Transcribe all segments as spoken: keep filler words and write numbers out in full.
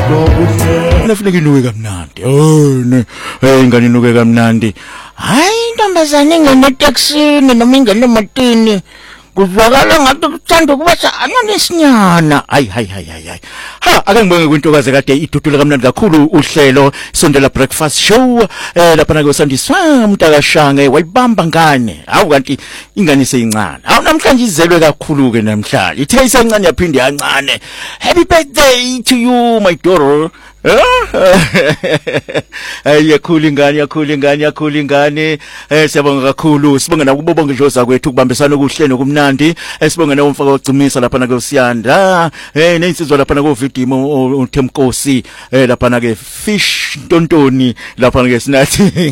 Nafuneka inuke kamnandi. Oh ne, hey ingane inuke kamnandi. Hayi intombazane ingene taxini noma ingene emotini. Kuzwakala ngathi kuthanda ukuba anonesinyana. Hayi hayi hayi hayi. Ha ake ngibonge kwintokazi kade idudula kamnandi kakhulu uhlelo Sondela Breakfast Show eh lapha na kusandiswa mtakashange wayibamba ngane. Hawu kanti ingane seyincane. Hawu namhlanje izelwe kakhulu ke namhlanje. Ithe isancane yaphinde yancane. Happy birthday to you my daughter. Ay yakhula ingane yakhula ingane yakhula ingane eh siyabonga kakhulu sibonga nakubo bonke nje zakwethu kubambisana okuhle nokumnandi esibonga na umfaka ocimisa lapha na kusiyanda eh nensizwa lapha na ku Vidimo uThemkosi eh lapha na ke Fish Ntontoni lapha na ke sinathi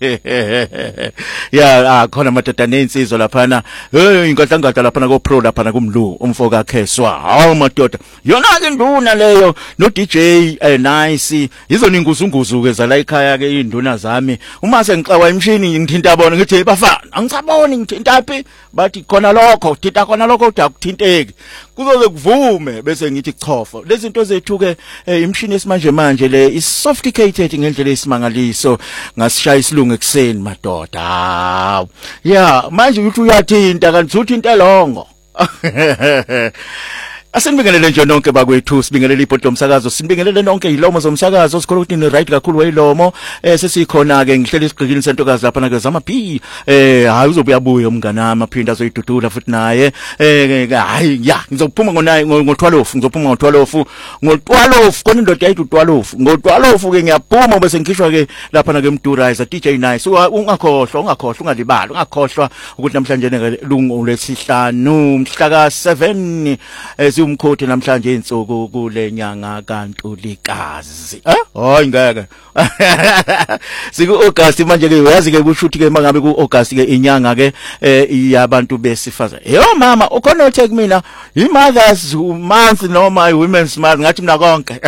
ya khona madoda nensizwa lapha na eh ingadlangada lapha na ku Pro lapha na kumlu umfoka Kheswa hawo madoda yona ke nduna leyo no D J eh nice izona inguzunguzu ke zala ekhaya ke induna zami uma sengixawa imshini ngithinta bona ngithi bafana angicaboni ngithinta phi bathi khona lokho thinta khona lokho udakuthinteki kuzoze kuvume bese ngithi chofo lezi zinto zethu ke imshini esimanje manje le is sophisticated ngendlela esimangaliso ngasishaya isilungu ekseni madoda yeah manje uthi uyathinta kanti uthinta longo Asinibingelele nje nonke bakwethu sibingelele ipoto lomsakazo sibingelele nonke ilomo zomsakazo sikhona ukuthi ni right kakhulu weyilomo eh sesikhona ke ngihlele isigqikini sentokazi lapha na ke zama B eh hayi uzobuyabuya umnganami aphinda azoyidudula futhi naye eh hayi ya ngizophuma ngonaye ngo-twelve ngizophuma ngo-twelve ngo-twelve khona indoda yayithi u-twelve ngo-twelve ke ngiyaphuma bese ngikhishwa ke lapha na ke Mdurizer D J Nice ungakhohlwa ungakhohlwa ungalibali ungakhohlwa ukuthi namhlanje lungu lesihlanu mhla ka seven umkhoti namhlanje insuku kule nyanga kaNtulikazi eh hayi ngeke siku August manje ke uyazi ke kushuthi ke mangabe ku August ke inyanga ke yabantu besifazana yo mama ukhona uthe kumina i mothers month noma i women's month ngathi mina konke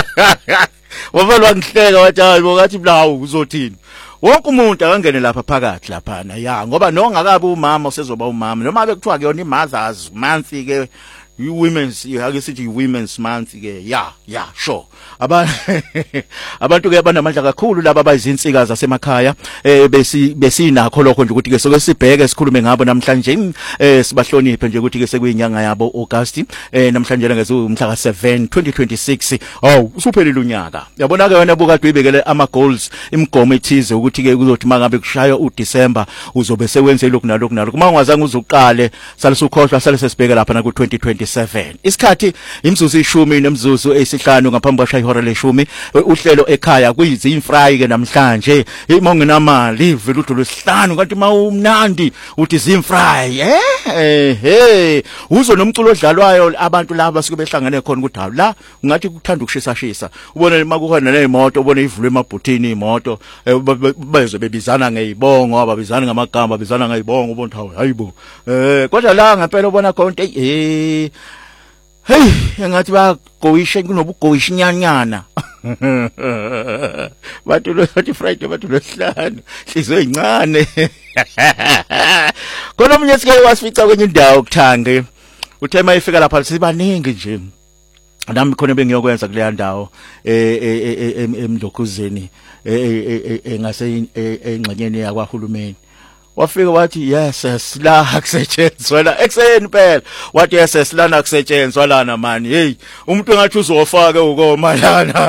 wavalwa ngihleka wathi hayi ngathi blawu uzothini wonke umuntu akangene lapha phakathi lapha na ya ngoba nongakabe umama usezoba umama noma bekuthiwa ke yona i mothers month ke women's ake sithi women's month ke yeah yeah sure aba abantu ke abanamandla kakhulu laba abayizinsika zasemakhaya eh besi besinakho lokho nje ukuthi ke soke sibheke sikhulume ngabo namhlanje eh sibahloniphe nje ukuthi ke sekuyinyanga yabo August eh namhlanje ngezumhla ka seven twenty twenty-six awu usuphelile unyaka yabona ke wena bukade uyibekele ama goals imigomo ethize ukuthi ke kuzothi mangabe kushaya uDecember uzobe sewenze lokhu nalokhu nalokhu uma ungazange uzukqale sale sukhohlwa sale sesibheke lapha na ku twenty twenty-seven isikhathi imzuzu ishumi nemzuzu esihlanu ngaphambi kwashaya ihora leshumi uhlelo ekhaya kuyizimfry ke namhlanje imongenamali vele udulo lesihlanu kanti mawumnandi uthi zimfry eh eh uzo nomculo odlalwayo abantu laba suke behlangane khona ukuthi hawu la ungathi kuthanda ukushisa shisa ubone makukhona nezimoto ubone ivulwe emabhuthini imoto bazo bebizana ngeyibongo ababizana ngamagama babizana ngeyibongo ubona hawu hayibo eh kodwa la ngempela ubona konke eh hey engathi ba goyishe kunobugoyishi nyanyana bathu lo bathi Friday bathu lo sihlanu hliziyo incane khona umunye sike wasifica kwenye indawo kuthange uthe mayifika lapha sibaningi nje nami khona bengiyokwenza kule ndawo eh emdlokuzeni engase engxenyeni yakwahulumeni wafika wathi yes sila akusetshenzwa la ekseni phela wathi yes silana akusetshenzwa lana mani hey umuntu engathi uzofaka ukomalana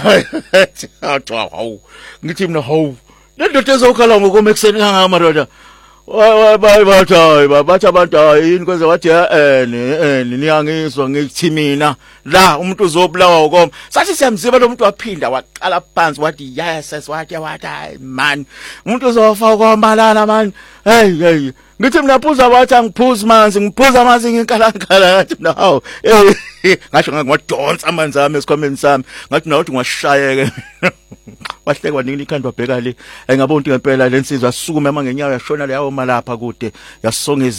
hawu ngithi mina hawu lendoda ezokhala ngokoma ekseni ngamaroda Bye bathi hayi bathi abantu hayi yini kwenza wathi eh ni niyangizwa ngithi mina la umuntu uzobulawa ukoma sathi siyamziba lo muntu waphinda waqala phansi wathi yes wathi wathi man umuntu uzofa ukomalana man hey hey ngithi mina phuza wathi angiphuza manzi ngiphuza manzi nginkalankala ngathi no eh ngasho ngadonsa amanzi ami esikhomeni sami ngathi nawuthi ngwashayeke wahlekwa nini ikhanda wabheka le ngabona ukuthi ngempela lensizwa asukume mangenyawo yashona leyo malapha kude yasonga